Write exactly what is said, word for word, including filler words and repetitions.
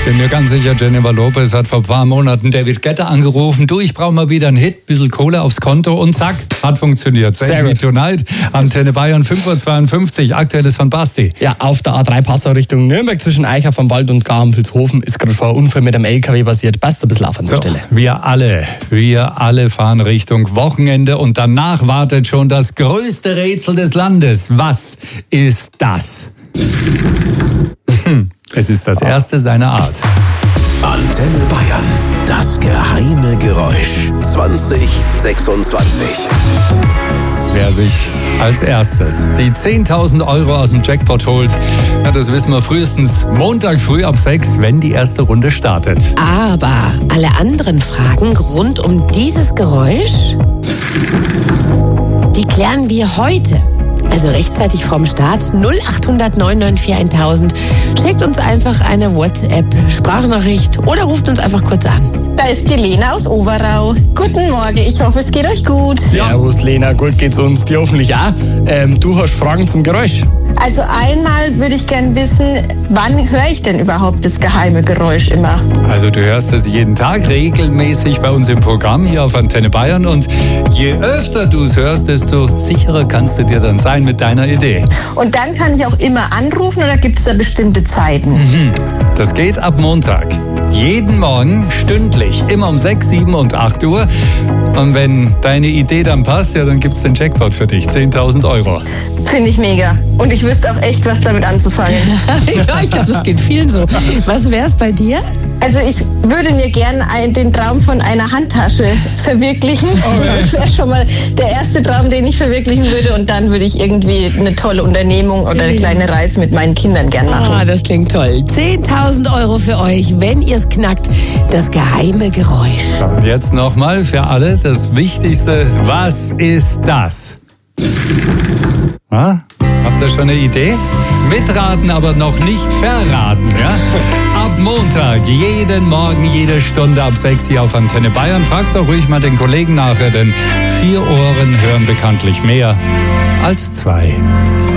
Bin mir ganz sicher, Jennifer Lopez hat vor ein paar Monaten David Guetta angerufen. Du, ich brauche mal wieder einen Hit, bisschen Kohle aufs Konto und zack, hat funktioniert. Sehr gut. Tonight, Antenne Bayern fünf Uhr zweiundfünfzig, aktuelles von Basti. Ja, auf der A drei Passau Richtung Nürnberg zwischen Eicher vom Wald und Garmisch-Hofen ist gerade vor ein Unfall mit einem L K W passiert. Passt ein bisschen auf an der So, Stelle. wir alle, wir alle fahren Richtung Wochenende und danach wartet schon das größte Rätsel des Landes. Was ist das? Es ist das erste seiner Art. Antenne Bayern, das geheime Geräusch. zwanzig sechsundzwanzig. Wer sich als erstes die zehntausend Euro aus dem Jackpot holt, ja, das wissen wir frühestens Montag früh ab sechs, wenn die erste Runde startet. Aber alle anderen Fragen rund um dieses Geräusch, die klären wir heute. Also rechtzeitig vorm Start. null acht hundert neun neun vier tausend. Schickt uns einfach eine WhatsApp-Sprachnachricht oder ruft uns einfach kurz an. Da ist die Lena aus Oberau. Guten Morgen, ich hoffe, es geht euch gut. Servus Lena, gut geht's uns, dir hoffentlich auch. Ähm, du hast Fragen zum Geräusch. Also einmal würde ich gern wissen, wann höre ich denn überhaupt das geheime Geräusch immer? Also du hörst es jeden Tag regelmäßig bei uns im Programm hier auf Antenne Bayern und je öfter du es hörst, desto sicherer kannst du dir dann sein mit deiner Idee. Und dann kann ich auch immer anrufen oder gibt es da bestimmte Zeiten? Mhm. Das geht ab Montag. Jeden Morgen, stündlich, immer um sechs, sieben und acht Uhr. Und wenn deine Idee dann passt, ja, dann gibt's den Jackpot für dich, zehntausend Euro. Finde ich mega. Und ich wüsste auch echt, was damit anzufangen. Ja, ich glaube, das geht vielen so. Was wär's bei dir? Also ich würde mir gerne den Traum von einer Handtasche verwirklichen. Okay. Das wäre schon mal der erste Traum, den ich verwirklichen würde. Und dann würde ich irgendwie eine tolle Unternehmung oder eine kleine Reise mit meinen Kindern gerne machen. Ah, das klingt toll. zehntausend Euro für euch, wenn ihr es knackt. Das geheime Geräusch. Und jetzt nochmal für alle das Wichtigste. Was ist das? Ah, habt ihr schon eine Idee? Mitraten, aber noch nicht verraten, ja? Ab Montag, jeden Morgen, jede Stunde ab sechs hier auf Antenne Bayern. Fragt's auch ruhig mal den Kollegen nachher, denn vier Ohren hören bekanntlich mehr als zwei.